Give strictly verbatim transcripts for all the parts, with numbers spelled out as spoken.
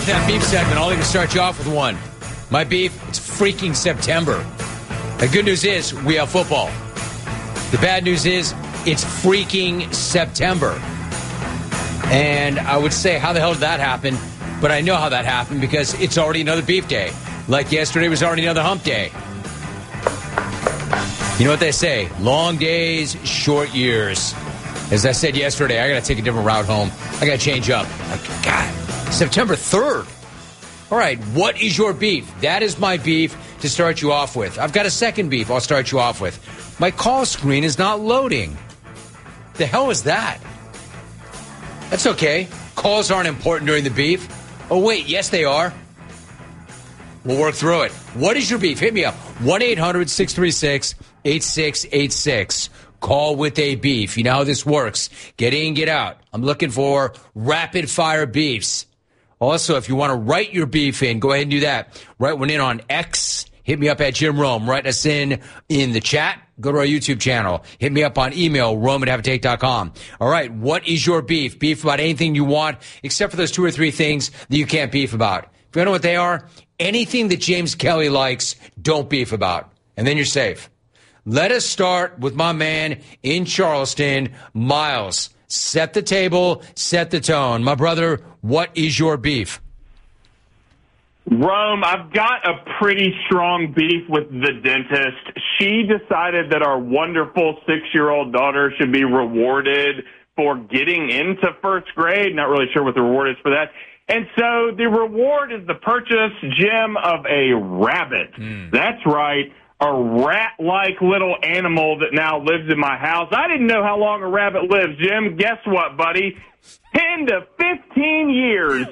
for that beef segment. I'll even start you off with one. My beef, it's freaking September. The good news is we have football. The bad news is it's freaking September. And I would say, how the hell did that happen? But I know how that happened because it's already another beef day. Like yesterday was already another hump day. You know what they say? Long days, short years. As I said yesterday, I got to take a different route home. I got to change up. Like, God, September third. All right, what is your beef? That is my beef to start you off with. I've got a second beef I'll start you off with. My call screen is not loading. The hell is that? That's okay. Calls aren't important during the beef. Oh, wait, yes, they are. We'll work through it. What is your beef? Hit me up. one eight hundred six three six eight six eight six. Call with a beef. You know how this works. Get in, get out. I'm looking for rapid-fire beefs. Also, if you want to write your beef in, go ahead and do that. Write one in on X. Hit me up at Jim Rome. Write us in in the chat. Go to our YouTube channel. Hit me up on email, rome at have a take dot com. All right, what is your beef? Beef about anything you want, except for those two or three things that you can't beef about. If you don't know what they are, anything that James Kelly likes, don't beef about. And then you're safe. Let us start with my man in Charleston, Miles. Set the table, set the tone. My brother, what is your beef? Rome, I've got a pretty strong beef with the dentist. She decided that our wonderful six-year-old daughter should be rewarded for getting into first grade. Not really sure what the reward is for that. And so the reward is the purchase, Jim, of a rabbit. Mm. That's right. A rat-like little animal that now lives in my house. I didn't know how long a rabbit lives, Jim. Guess what, buddy? ten to fifteen years.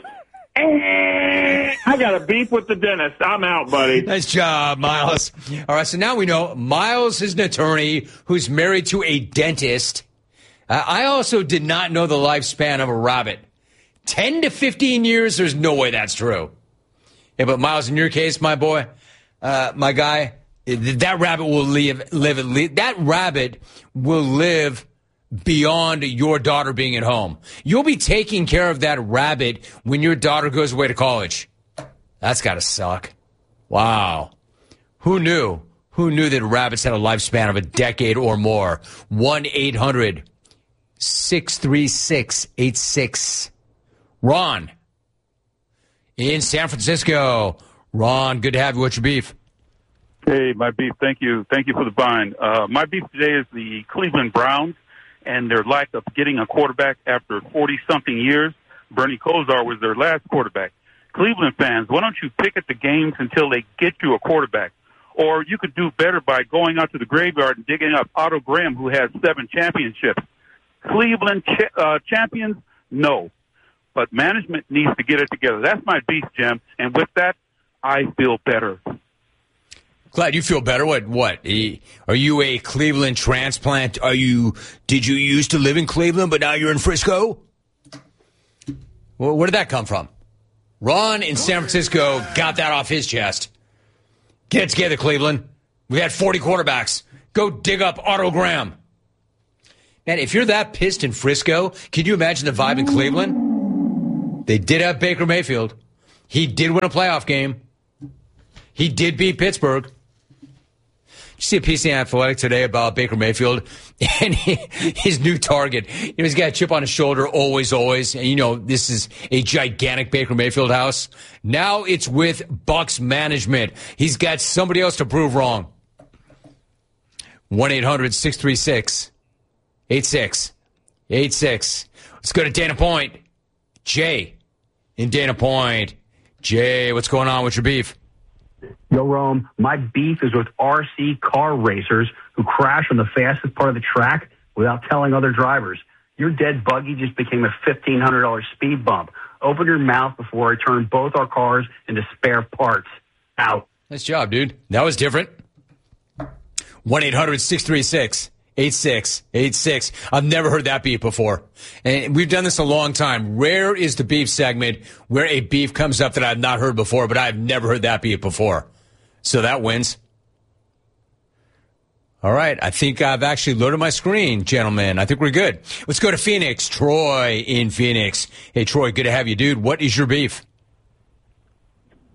I got a beef with the dentist. I'm out, buddy. Nice job, Miles. All right, so now we know Miles is an attorney who's married to a dentist. Uh, I also did not know the lifespan of a rabbit. ten to fifteen years, there's no way that's true. Yeah, but Miles, in your case, my boy, uh, my guy, that rabbit will live, live, live. That rabbit will live beyond your daughter being at home. You'll be taking care of that rabbit when your daughter goes away to college. That's got to suck. Wow. Who knew? Who knew that rabbits had a lifespan of a decade or more? one eight hundred six three six eight six. Ron in San Francisco. Ron, good to have you. What's your beef? Hey, my beef. Thank you. Thank you for the bind. Uh, my beef today is the Cleveland Browns and their lack of getting a quarterback after forty-something years. Bernie Kosar was their last quarterback. Cleveland fans, why don't you pick at the games until they get you a quarterback? Or you could do better by going out to the graveyard and digging up Otto Graham, who has seven championships. Cleveland ch- uh, champions? No. But management needs to get it together. That's my beef, Jim. And with that, I feel better. Glad you feel better. What? What? Are you a Cleveland transplant? Are you? Did you used to live in Cleveland, but now you're in Frisco? Well, where did that come from? Ron in San Francisco got that off his chest. Get it together, Cleveland. We had forty quarterbacks. Go dig up Otto Graham. Man, if you're that pissed in Frisco, can you imagine the vibe in Cleveland? They did have Baker Mayfield. He did win a playoff game. He did beat Pittsburgh. Did you see a piece in Athletic today about Baker Mayfield and he, his new target? You know, he's got a chip on his shoulder, always, always. And, you know, this is a gigantic Baker Mayfield house. Now it's with Bucs management. He's got somebody else to prove wrong. one eight hundred six three six eight six eight six. Let's go to Dana Point. Jay in Dana Point. Jay, what's going on with your beef? Yo, Rome, my beef is with R C car racers who crash on the fastest part of the track without telling other drivers. Your dead buggy just became a fifteen hundred dollars speed bump. Open your mouth before I turn both our cars into spare parts. Out. Nice job, dude. That was different. one eight hundred six three six eight six eight six. I've never heard that beef before. And we've done this a long time. Rare is the beef segment where a beef comes up that I've not heard before, but I've never heard that beef before. So that wins. All right. I think I've actually loaded my screen, gentlemen. I think we're good. Let's go to Phoenix. Troy in Phoenix. Hey, Troy, good to have you, dude. What is your beef?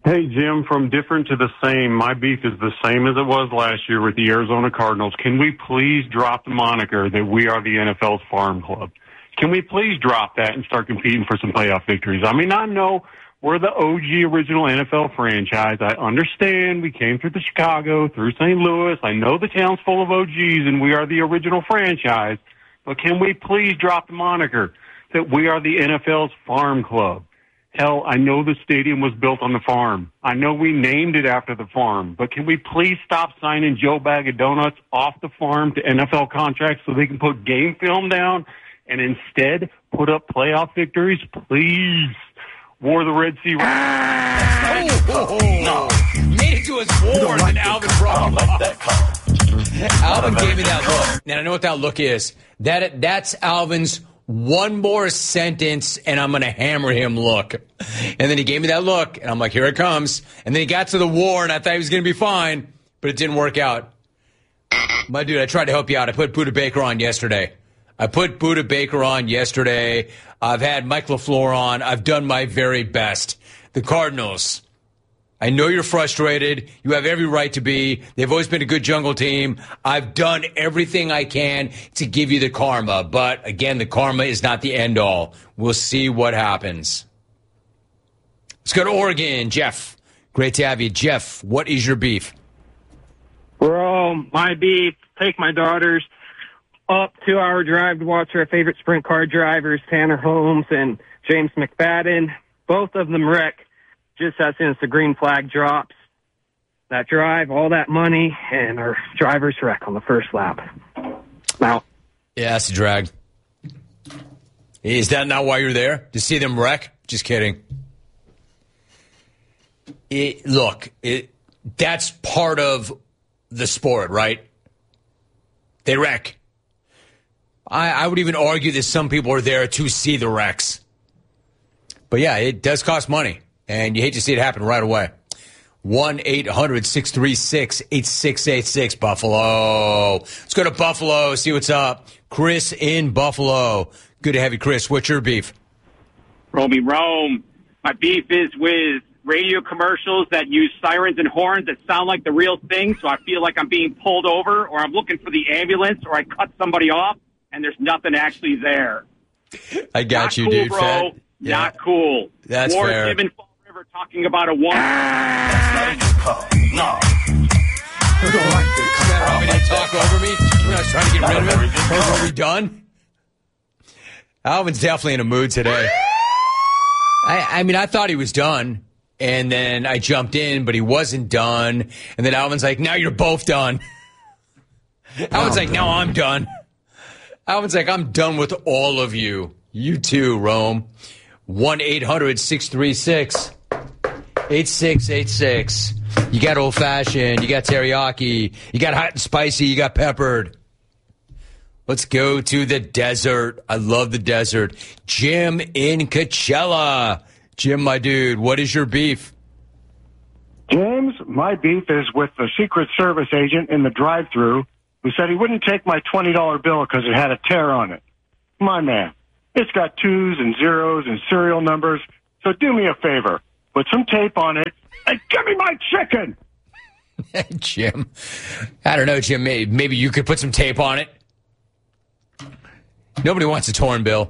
Hey, Jim, from different to the same, my beef is the same as it was last year with the Arizona Cardinals. Can we please drop the moniker that we are the N F L's farm club? Can we please drop that and start competing for some playoff victories? I mean, I know we're the O G original N F L franchise. I understand we came through the Chicago, through Saint Louis. I know the town's full of O Gs, and we are the original franchise. But can we please drop the moniker that we are the N F L's farm club? Hell, I know the stadium was built on the farm. I know we named it after the farm. But can we please stop signing Joe Bag of Donuts off the farm to N F L contracts so they can put game film down and instead put up playoff victories? Please. War the Red Sea. Oh, oh, oh. Made it to his war, and then Alvin brought him up. Alvin gave me that look. And I know what that look is. That That's Alvin's one more sentence, and I'm going to hammer him look. And then he gave me that look, and I'm like, here it comes. And then he got to the war, and I thought he was going to be fine, but it didn't work out. My dude, I tried to help you out. I put Budda Baker on yesterday. I put Budda Baker on yesterday. I've had Mike LaFleur on. I've done my very best. The Cardinals, I know you're frustrated. You have every right to be. They've always been a good jungle team. I've done everything I can to give you the karma. But, again, the karma is not the end-all. We'll see what happens. Let's go to Oregon. Jeff, great to have you. Jeff, what is your beef? Bro, my beef, take my daughters up two-hour drive to watch our favorite sprint car drivers, Tanner Holmes and James McFadden. Both of them wreck just as soon as the green flag drops. That drive, all that money, and our drivers wreck on the first lap. Now, yeah, that's a drag. Is that not why you're there? To see them wreck? Just kidding. It, look, it, that's part of the sport, right? They wreck. I, I would even argue that some people are there to see the wrecks. But, yeah, it does cost money, and you hate to see it happen right away. one eight hundred six three six eight six eight six, Buffalo. Let's go to Buffalo, see what's up. Chris in Buffalo. Good to have you, Chris. What's your beef? Romy Rome. My beef is with radio commercials that use sirens and horns that sound like the real thing, so I feel like I'm being pulled over, or I'm looking for the ambulance, or I cut somebody off, and there's nothing actually there. I got Not you, cool, dude. bro. Fat. Yeah. Not cool. That's or fair. Jim and Fall River talking about a one. No. Want me to talk over me? We're not trying to get rid of him. Are we done? Alvin's definitely in a mood today. I, I mean, I thought he was done, and then I jumped in, but he wasn't done. And then Alvin's like, now you're both done. Alvin's like, now I'm done. Alvin's like, I'm done with all of you. You too, Rome. one eight hundred six three six eight six eight six. You got old-fashioned, you got teriyaki, you got hot and spicy, you got peppered. Let's go to the desert. I love the desert. Jim in Coachella. Jim, my dude, what is your beef? James, my beef is with the Secret Service agent in the drive-thru who said he wouldn't take my twenty dollar bill because it had a tear on it. My man, it's got twos and zeros and serial numbers, so do me a favor. Put some tape on it and give me my chicken! Jim, I don't know, Jim. Maybe you could put some tape on it. Nobody wants a torn bill.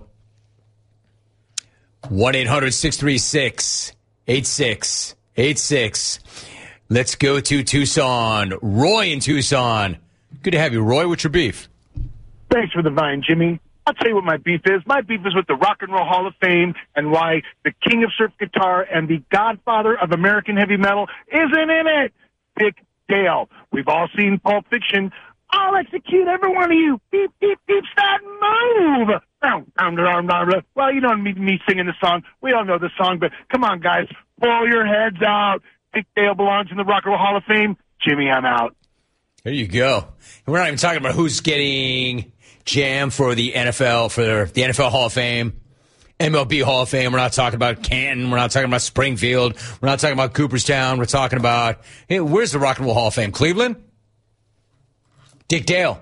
one eight hundred six three six eight six eight six. Let's go to Tucson. Roy in Tucson. Good to have you, Roy. What's your beef? Thanks for the vine, Jimmy. I'll tell you what my beef is. My beef is with the Rock and Roll Hall of Fame and why the king of surf guitar and the godfather of American heavy metal isn't in it. Dick Dale. We've all seen Pulp Fiction. I'll execute every one of you. Beep, beep, beep, start move. Well, you don't need me singing the song. We all know the song, but come on, guys. Pull your heads out. Dick Dale belongs in the Rock and Roll Hall of Fame. Jimmy, I'm out. There you go. And we're not even talking about who's getting jammed for the N F L, for the N F L Hall of Fame, M L B Hall of Fame. We're not talking about Canton. We're not talking about Springfield. We're not talking about Cooperstown. We're talking about, hey, where's the Rock and Roll Hall of Fame? Cleveland? Dick Dale.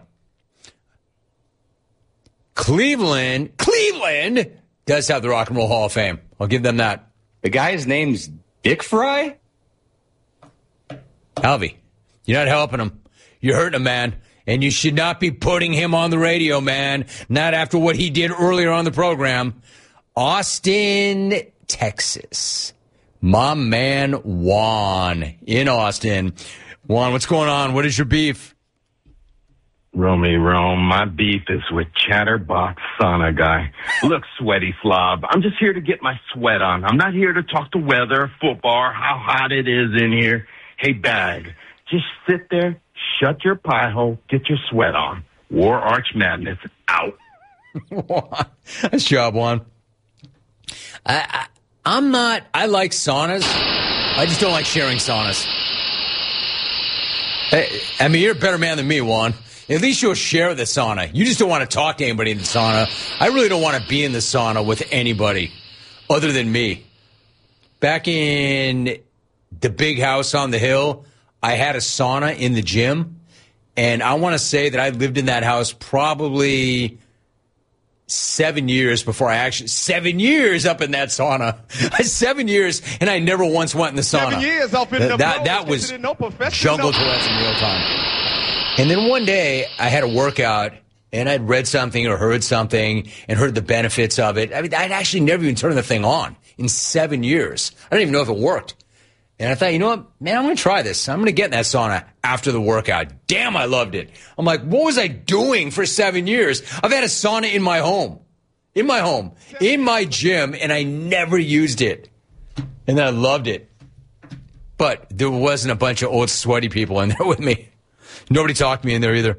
Cleveland, Cleveland does have the Rock and Roll Hall of Fame. I'll give them that. The guy's name's Dick Fry? Alvy, you're not helping him. You're hurting him, man. And you should not be putting him on the radio, man. Not after what he did earlier on the program. Austin, Texas. My man, Juan, in Austin. Juan, what's going on? What is your beef? Romy Rome, my beef is with Chatterbox Sauna guy. Look, sweaty slob, I'm just here to get my sweat on. I'm not here to talk the weather, football, how hot it is in here. Hey, Bag, just sit there, shut your pie hole, get your sweat on. War Arch Madness out. Nice job, Juan. I, I, I'm not, I like saunas. I just don't like sharing saunas. Hey, I mean, you're a better man than me, Juan. At least you'll share the sauna. You just don't want to talk to anybody in the sauna. I really don't want to be in the sauna with anybody other than me. Back in the big house on the hill, I had a sauna in the gym. And I want to say that I lived in that house probably seven years before I actually, seven years up in that sauna. seven years, and I never once went in the sauna. Seven years up in the That, that was jungle Tourette's in real time. And then one day I had a workout and I'd read something or heard something and heard the benefits of it. I mean, I'd actually never even turned the thing on in seven years. I don't even know if it worked. And I thought, you know what, man, I'm going to try this. I'm going to get in that sauna after the workout. Damn, I loved it. I'm like, what was I doing for seven years? I've had a sauna in my home, in my home, in my gym, and I never used it. And then I loved it. But there wasn't a bunch of old sweaty people in there with me. Nobody talked to me in there either.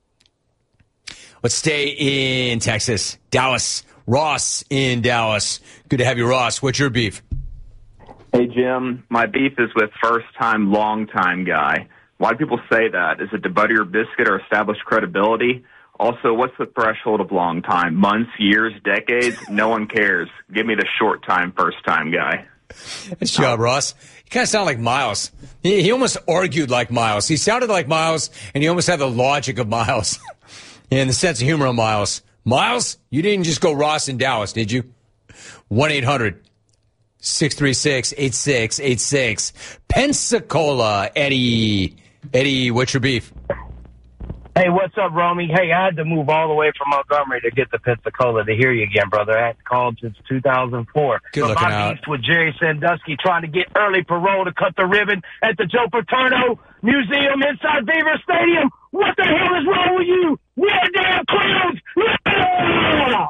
Let's stay in Texas. Dallas. Ross in Dallas. Good to have you, Ross. What's your beef? Hey, Jim. My beef is with first-time, long-time guy. Why do people say that? Is it to butter your biscuit or establish credibility? Also, what's the threshold of long time? Months, years, decades? No one cares. Give me the short-time, first-time guy. Nice job, Ross. You kind of sound like Miles. He, he almost argued like Miles. He sounded like Miles, and he almost had the logic of Miles and the sense of humor of Miles. Miles, you didn't just go Ross in Dallas, did you? one eight hundred six three six eight six eight six. Pensacola, Eddie. Eddie, what's your beef? Hey, what's up, Romy? Hey, I had to move all the way from Montgomery to get to Pensacola to hear you again, brother. I had called since two thousand four. Good but looking my out. beef with Jerry Sandusky trying to get early parole to cut the ribbon at the Joe Paterno Museum inside Beaver Stadium. What the hell is wrong with you? We're damn clowns! Yeah!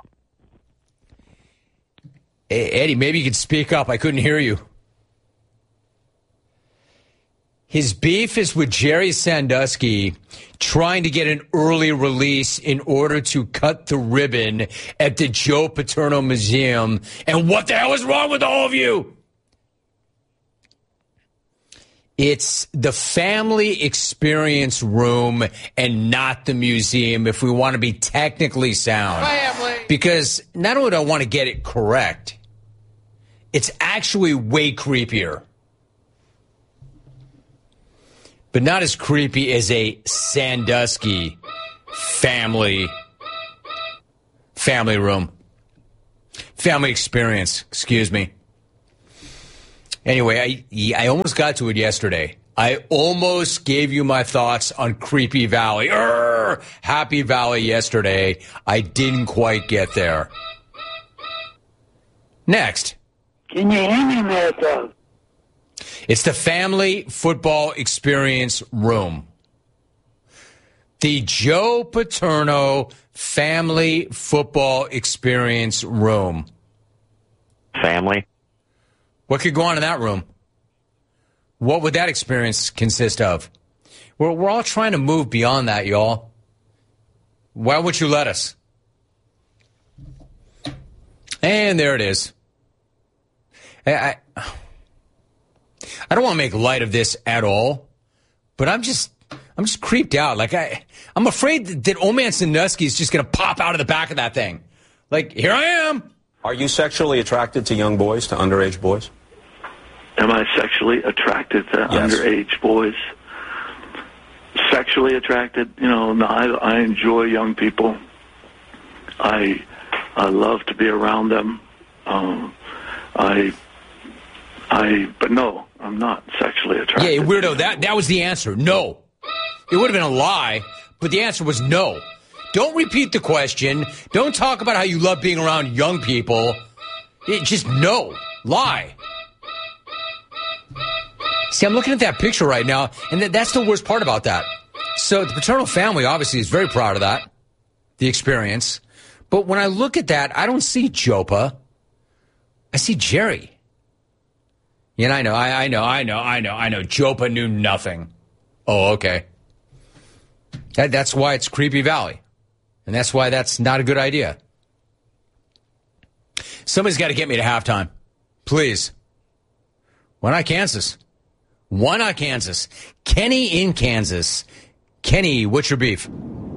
Hey, Eddie, maybe you could speak up. I couldn't hear you. His beef is with Jerry Sandusky trying to get an early release in order to cut the ribbon at the Joe Paterno Museum. And what the hell is wrong with all of you? It's the family experience room and not the museum if we want to be technically sound. Family. Because not only do I want to get it correct, it's actually way creepier. But not as creepy as a Sandusky family family room. Family experience, excuse me. Anyway, I I almost got to it yesterday. I almost gave you my thoughts on Creepy Valley. Urgh! Happy Valley yesterday. I didn't quite get there. Next. Can you hear me, America? It's the Family Football Experience Room. The Joe Paterno Family Football Experience Room. Family. What could go on in that room? What would that experience consist of? We're, we're all trying to move beyond that, y'all. Why would you let us? And there it is. I... I I don't want to make light of this at all, but I'm just, I'm just creeped out. Like I, I'm afraid that, that old man Sandusky is just going to pop out of the back of that thing. Like, here I am. Are you sexually attracted to young boys, to underage boys? Am I sexually attracted to Yes. underage boys? Sexually attracted? You know, no, I, I enjoy young people. I, I love to be around them. Um, I, I, but no. I'm not sexually attracted. Yeah, weirdo, that, that was the answer. No. It would have been a lie, but the answer was no. Don't repeat the question. Don't talk about how you love being around young people. It, just no. Lie. See, I'm looking at that picture right now, and th- that's the worst part about that. So the paternal family obviously is very proud of that, the experience. But when I look at that, I don't see Jopa. I see Jerry. Yeah, I know, I, I know, I know, I know, I know. Jopa knew nothing. Oh, okay. That, that's why it's Creepy Valley. And that's why that's not a good idea. Somebody's got to get me to halftime. Please. Why not Kansas? Why not Kansas? Kenny in Kansas. Kenny, what's your beef?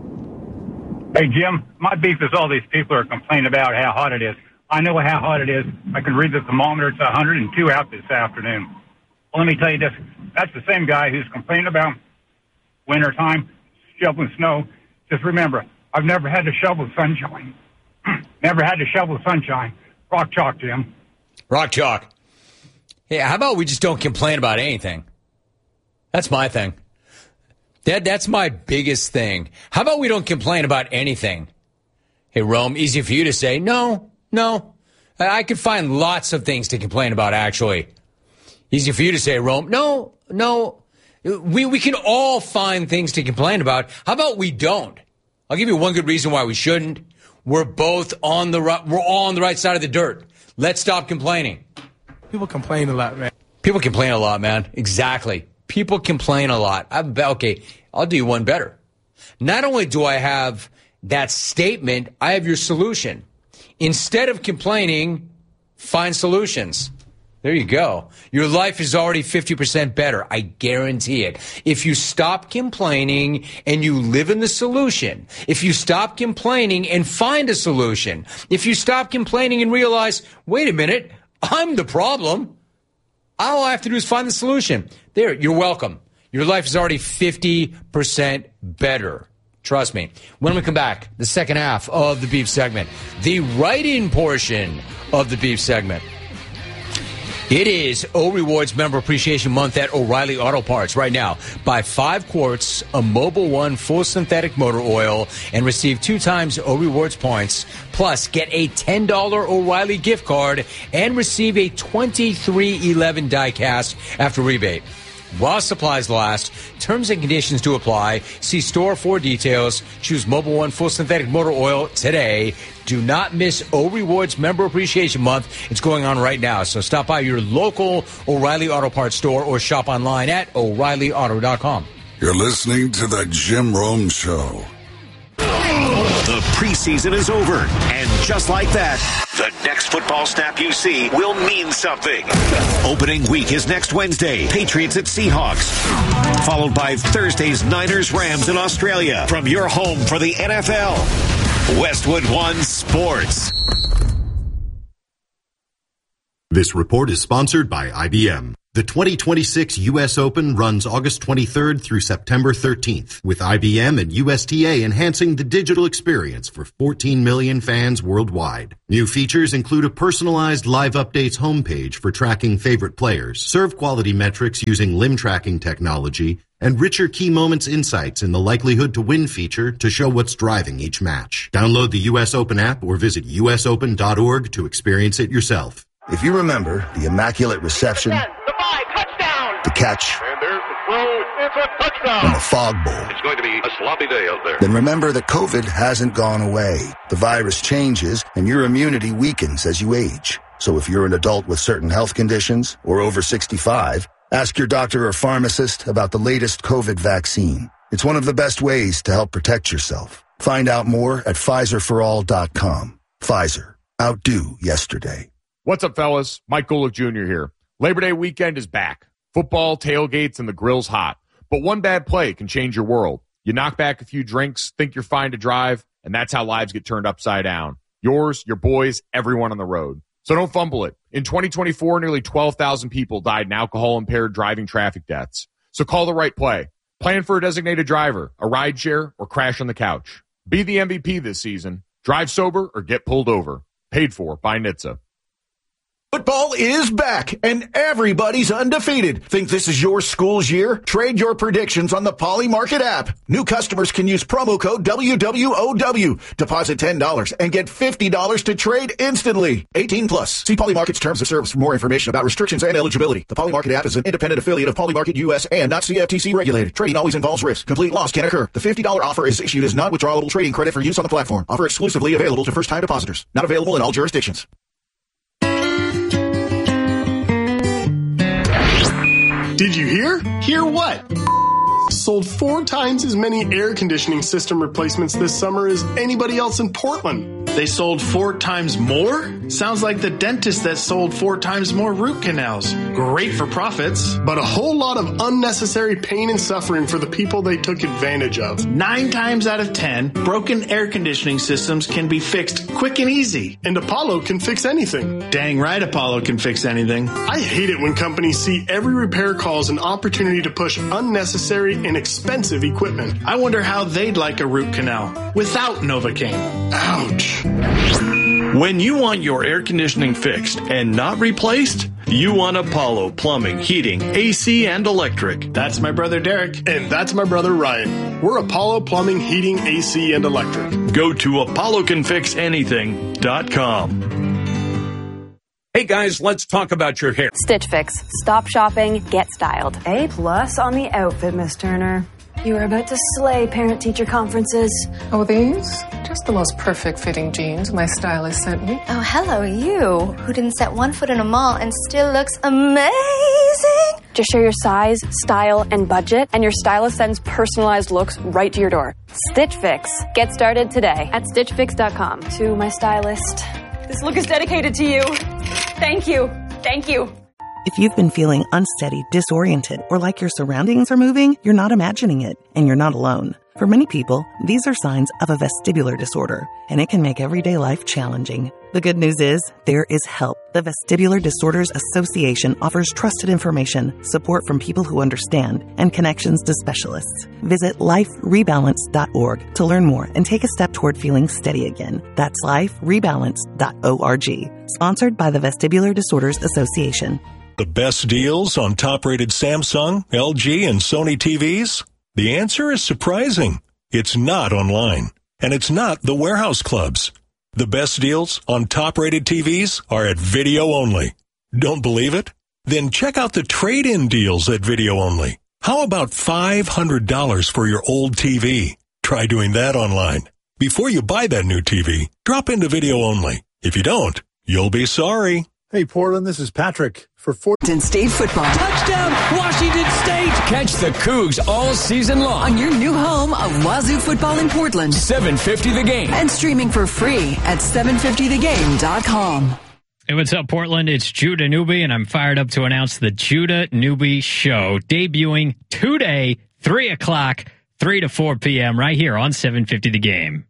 Hey, Jim, my beef is all these people are complaining about how hot it is. I know how hot it is. I can read the thermometer. It's one hundred two out this afternoon. Well, let me tell you this. That's the same guy who's complaining about wintertime, shoveling snow. Just remember, I've never had to shovel sunshine. Never had to shovel sunshine. Rock chalk, Jim. Rock chalk. Hey, how about we just don't complain about anything? That's my thing. That, that's my biggest thing. How about we don't complain about anything? Hey, Rome, easy for you to say, no, no. I could find lots of things to complain about, actually. Easy for you to say, Rome, no, no. We, we can all find things to complain about. How about we don't? I'll give you one good reason why we shouldn't. We're both on the right, we're all on the right side of the dirt. Let's stop complaining. People complain a lot, man. People complain a lot, man. Exactly. People complain a lot. I, okay, I'll do you one better. Not only do I have that statement, I have your solution. Instead of complaining, find solutions. There you go. Your life is already fifty percent better. I guarantee it. If you stop complaining and you live in the solution, if you stop complaining and find a solution, if you stop complaining and realize, wait a minute, I'm the problem, all I have to do is find the solution. There, you're welcome. Your life is already fifty percent better. Trust me. When we come back, the second half of the beef segment, the write-in portion of the beef segment. It is O Rewards Member Appreciation Month at O'Reilly Auto Parts right now. Buy five quarts of Mobil One full synthetic motor oil and receive two times O Rewards points. Plus, get a ten dollars O'Reilly gift card and receive a twenty-three eleven die cast after rebate. While supplies last, terms and conditions to apply. See store for details. Choose Mobil One full synthetic motor oil today. Do not miss O Rewards Member Appreciation Month. It's going on right now. So stop by your local O'Reilly Auto Parts store or shop online at O'Reilly Auto dot com. You're listening to the Jim Rome Show. The preseason is over, and just like that, the next football snap you see will mean something. Opening week is next Wednesday, Patriots at Seahawks, followed by Thursday's Niners Rams in Australia. From your home for the N F L, Westwood One Sports. This report is sponsored by I B M. The twenty twenty-six U S Open runs August twenty-third through September thirteenth, with I B M and U S T A enhancing the digital experience for fourteen million fans worldwide. New features include a personalized live updates homepage for tracking favorite players, serve quality metrics using limb tracking technology, and richer key moments insights in the likelihood to win feature to show what's driving each match. Download the U S Open app or visit U S open dot org to experience it yourself. If you remember the immaculate reception, the catch, and there's the throw. It's a touchdown. and the fog bowl, It's going to be a sloppy day out there. then remember that COVID hasn't gone away. The virus changes and your immunity weakens as you age. So if you're an adult with certain health conditions or over sixty-five, ask your doctor or pharmacist about the latest COVID vaccine. It's one of the best ways to help protect yourself. Find out more at Pfizer for all dot com. Pfizer. Outdo yesterday. What's up, fellas? Mike Golick Junior here. Labor Day weekend is back. Football, tailgates, and the grill's hot. But one bad play can change your world. You knock back a few drinks, think you're fine to drive, and that's how lives get turned upside down. Yours, your boys, everyone on the road. So don't fumble it. In twenty twenty-four, nearly twelve thousand people died in alcohol-impaired driving traffic deaths. So call the right play. Plan for a designated driver, a rideshare, or crash on the couch. Be the M V P this season. Drive sober or get pulled over. Paid for by N H T S A. Football is back, and everybody's undefeated. Think this is your school's year? Trade your predictions on the Poly Market app. New customers can use promo code W W O W. Deposit ten dollars and get fifty dollars to trade instantly. eighteen plus. See Poly Market's terms of service for more information about restrictions and eligibility. The Poly Market app is an independent affiliate of Poly Market U S and not C F T C regulated. Trading always involves risk. Complete loss can occur. The fifty dollars offer is issued as non-withdrawable trading credit for use on the platform. Offer exclusively available to first-time depositors. Not available in all jurisdictions. Did you hear? Hear what? Sold four times as many air conditioning system replacements this summer as anybody else in Portland. They sold four times more? Sounds like the dentist that sold four times more root canals. Great for profits. But a whole lot of unnecessary pain and suffering for the people they took advantage of. Nine times out of ten, broken air conditioning systems can be fixed quick and easy. And Apollo can fix anything. Dang right Apollo can fix anything. I hate it when companies see every repair call as an opportunity to push unnecessary and expensive equipment. I wonder how they'd like a root canal without Novocaine. Ouch. When you want your air conditioning fixed and not replaced, you want Apollo Plumbing, Heating, A C, and Electric. That's my brother Derek. And that's my brother Ryan. We're Apollo Plumbing, Heating, A C, and Electric. Go to apollo can fix anything dot com. Hey guys, let's talk about your hair. Stitch Fix. Stop shopping, get styled. A plus on the outfit, Miss Turner. You are about to slay parent-teacher conferences. Oh, these? Just the most perfect fitting jeans my stylist sent me. Oh, hello, you, who didn't set one foot in a mall and still looks amazing. Just share your size, style, and budget, and your stylist sends personalized looks right to your door. Stitch Fix. Get started today at stitch fix dot com. To my stylist, this look is dedicated to you. Thank you. Thank you. If you've been feeling unsteady, disoriented, or like your surroundings are moving, you're not imagining it, and you're not alone. For many people, these are signs of a vestibular disorder, and it can make everyday life challenging. The good news is, there is help. The Vestibular Disorders Association offers trusted information, support from people who understand, and connections to specialists. Visit life rebalance dot org to learn more and take a step toward feeling steady again. That's life rebalance dot org. Sponsored by the Vestibular Disorders Association. The best deals on top-rated Samsung, L G, and Sony T Vs? The answer is surprising. It's not online, and it's not the warehouse clubs. The best deals on top-rated T Vs are at Video Only. Don't believe it? Then check out the trade-in deals at Video Only. How about five hundred dollars for your old T V? Try doing that online. Before you buy that new T V, drop into Video Only. If you don't, you'll be sorry. Hey, Portland, this is Patrick for Washington State football. Touchdown, Washington State! Catch the Cougs all season long on your new home of Wazoo football in Portland. seven fifty The Game. And streaming for free at seven fifty the game dot com. Hey, what's up, Portland? It's Judah Newby, and I'm fired up to announce the Judah Newby Show, debuting today, three o'clock, three to four p.m., right here on seven fifty The Game.